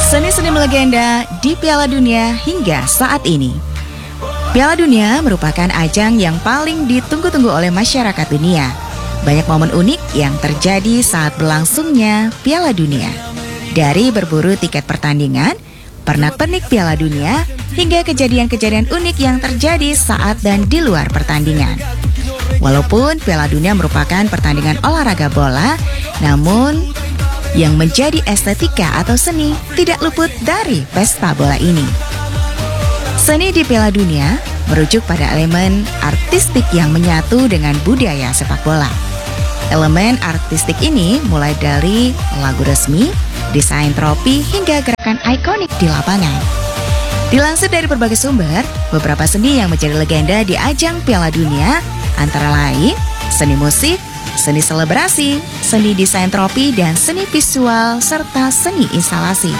Seni-seni melegenda di Piala Dunia hingga saat ini. Piala Dunia merupakan ajang yang paling ditunggu-tunggu oleh masyarakat dunia. Banyak momen unik yang terjadi saat berlangsungnya Piala Dunia. Dari berburu tiket pertandingan, pernak-pernik Piala Dunia, hingga kejadian-kejadian unik yang terjadi saat dan di luar pertandingan. Walaupun Piala Dunia merupakan pertandingan olahraga bola, namun yang menjadi estetika atau seni tidak luput dari pesta bola ini. Seni di Piala Dunia merujuk pada elemen artistik yang menyatu dengan budaya sepak bola. Elemen artistik ini mulai dari lagu resmi, desain trofi, hingga gerakan ikonik di lapangan. Dilansir dari berbagai sumber, beberapa seni yang menjadi legenda di ajang Piala Dunia antara lain seni musik, seni selebrasi, seni desain trofi, dan seni visual, serta seni instalasi.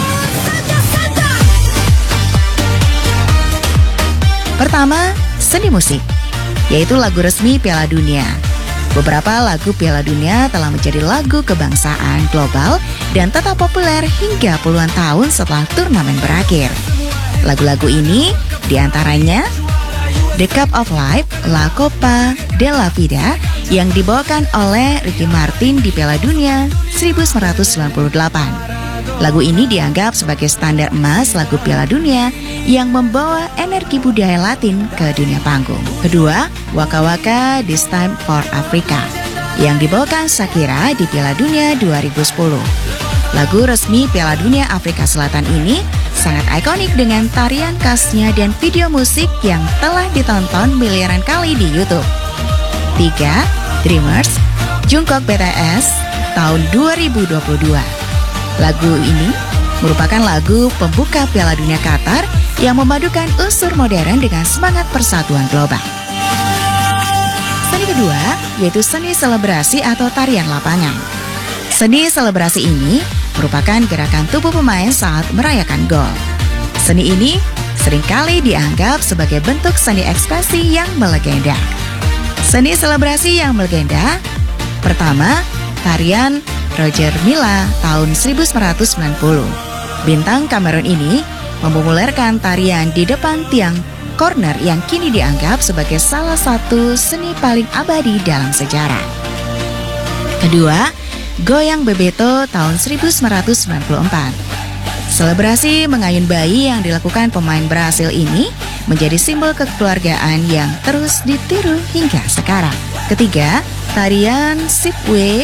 Pertama, seni musik, yaitu lagu resmi Piala Dunia. Beberapa lagu Piala Dunia telah menjadi lagu kebangsaan global dan tetap populer hingga puluhan tahun setelah turnamen berakhir. Lagu-lagu ini diantaranya The Cup of Life, La Copa de la Vida yang dibawakan oleh Ricky Martin di Piala Dunia 1998. Lagu ini dianggap sebagai standar emas lagu Piala Dunia yang membawa energi budaya Latin ke dunia panggung. Kedua, Waka Waka This Time for Africa yang dibawakan Shakira di Piala Dunia 2010. Lagu resmi Piala Dunia Afrika Selatan ini sangat ikonik dengan tarian khasnya dan video musik yang telah ditonton miliaran kali di YouTube. 3. Dreamers, Jungkook BTS tahun 2022. Lagu ini merupakan lagu pembuka Piala Dunia Qatar yang memadukan unsur modern dengan semangat persatuan global. Seni kedua yaitu seni selebrasi atau tarian lapangan. Seni selebrasi ini merupakan gerakan tubuh pemain saat merayakan gol. Seni ini seringkali dianggap sebagai bentuk seni ekspresi yang melegenda. Seni selebrasi yang melegenda, pertama, tarian Roger Milla tahun 1990. Bintang Kamerun ini mempopulerkan tarian di depan tiang corner yang kini dianggap sebagai salah satu seni paling abadi dalam sejarah. Kedua, Goyang Bebeto tahun 1994. Selebrasi mengayun bayi yang dilakukan pemain Brasil ini menjadi simbol kekeluargaan yang terus ditiru hingga sekarang. Ketiga, tarian Sipwe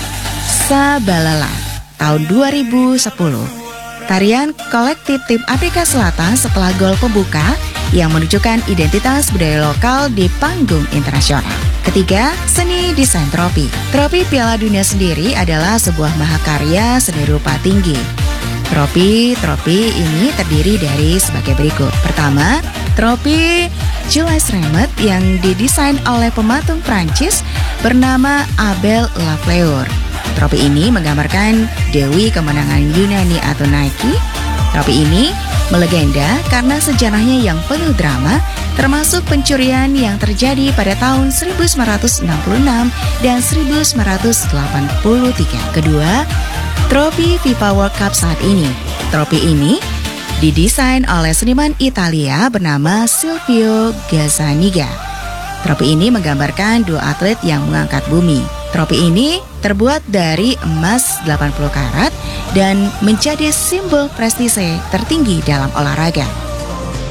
Sabalala tahun 2010. Tarian kolektif tim Afrika Selatan setelah gol pembuka yang menunjukkan identitas budaya lokal di panggung internasional. Ketiga, seni desain trofi. Trofi Piala Dunia sendiri adalah sebuah mahakarya seni rupa tinggi. Trofi ini terdiri dari sebagai berikut. Pertama, trofi Jules Rimet yang didesain oleh pematung Prancis bernama Abel Lafleur. Trofi ini menggambarkan Dewi Kemenangan Yunani atau Nike. Trofi ini melegenda karena sejarahnya yang penuh drama, termasuk pencurian yang terjadi pada tahun 1966 dan 1983. Kedua, trofi FIFA World Cup saat ini. Trofi ini didesain oleh seniman Italia bernama Silvio Gazzaniga. Trofi ini menggambarkan dua atlet yang mengangkat bumi. Trofi ini terbuat dari emas 80 karat dan menjadi simbol prestise tertinggi dalam olahraga.